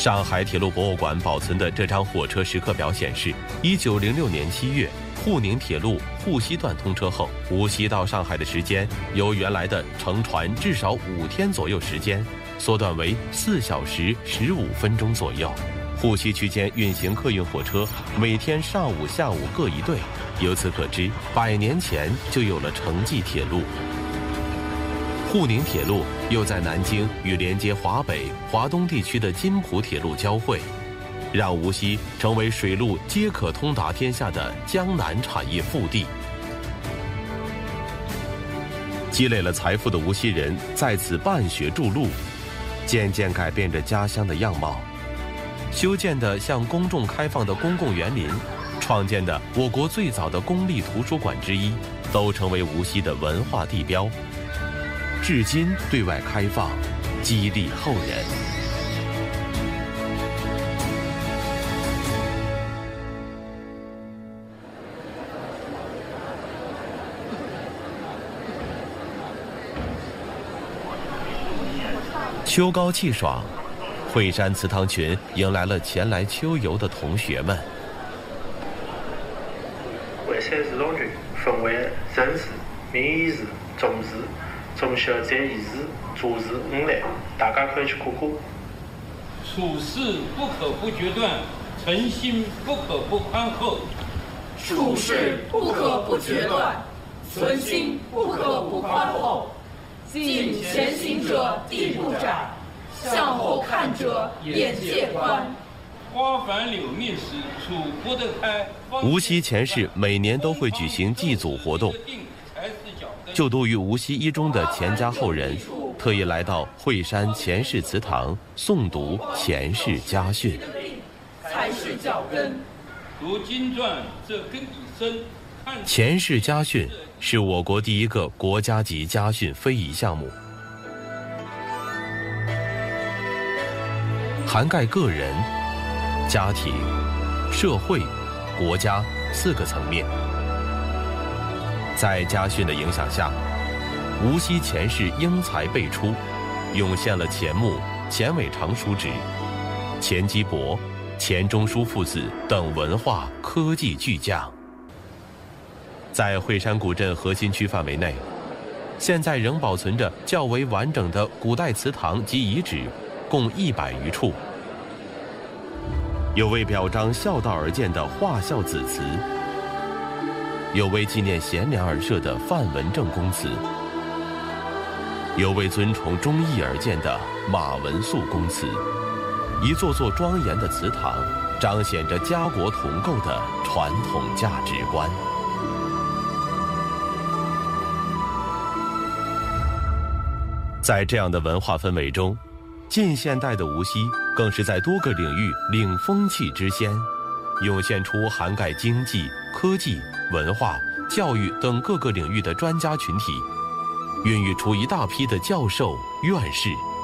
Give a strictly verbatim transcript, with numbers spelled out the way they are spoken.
上海铁路博物馆保存的这张火车时刻表显示，一九零六年七月，沪宁铁路沪西段通车后，无锡到上海的时间由原来的乘船至少五天左右时间，缩短为四小时十五分钟左右。沪西区间运行客运火车，每天上午、下午各一对。由此可知，百年前就有了城际铁路。沪宁铁路又在南京与连接华北、华东地区的津浦铁路交汇，让无锡成为水陆皆可通达天下的江南产业腹地。积累了财富的无锡人在此办学筑路，渐渐改变着家乡的样貌。修建的向公众开放的公共园林，创建的我国最早的公立图书馆之一，都成为无锡的文化地标，至今对外开放，激励后人。秋高气爽，惠山祠堂群迎来了前来秋游的同学们。 惠山祠堂群分为辰时、明夷时、仲时、中秋节仪式、主时五类，大家可以去看看。 处事不可不决断，诚心不可不宽厚。 处事不可不决断，存心不可不宽厚。近前行者地不窄，向后看者眼界宽。 花繁柳密时，楚国的开。 无锡前市每年都会举行祭祖活动。就读于无锡一中的钱家后人，特意来到惠山钱氏祠堂诵读钱氏家训。 才是脚跟。 读经传，这根已深。 钱氏家训是我国第一个国家级家训非遗项目，涵盖个人、家庭、社会、国家四个层面。在家训的影响下，无锡钱氏英才辈出，涌现了钱穆、钱伟长叔侄、钱基博、钱钟书父子等文化科技巨匠。在惠山古镇核心区范围内，现在仍保存着较为完整的古代祠堂及遗址，共一百余处。有为表彰孝道而建的华孝子祠，有为纪念贤良而设的范文正公祠，有为尊崇忠义而建的马文素公祠。一座座庄严的祠堂，彰显着家国同构的传统价值观。在这样的文化氛围中，近现代的无锡更是在多个领域领风气之先，涌现出涵盖经济、科技、文化、教育等各个领域的专家群体，孕育出一大批的教授、院士、